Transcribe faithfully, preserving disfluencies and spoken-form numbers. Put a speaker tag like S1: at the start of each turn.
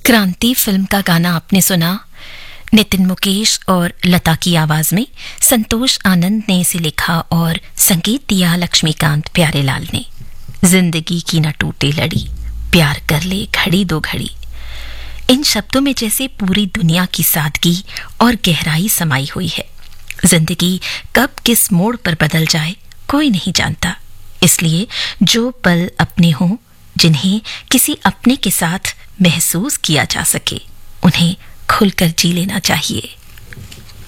S1: क्रांति फिल्म का गाना आपने सुना। नितिन मुकेश और लता की आवाज में संतोष आनंद ने इसे लिखा और संगीत दिया लक्ष्मीकांत प्यारेलाल ने। जिंदगी की न टूटे लड़ी, प्यार कर ले घड़ी दो घड़ी। इन शब्दों में जैसे पूरी दुनिया की सादगी और गहराई समाई हुई है। जिंदगी कब किस मोड़ पर बदल जाए कोई नहीं जानता, इसलिए जो पल अपने हों, जिन्हें किसी अपने के साथ महसूस किया जा सके, उन्हें खुलकर जी लेना चाहिए।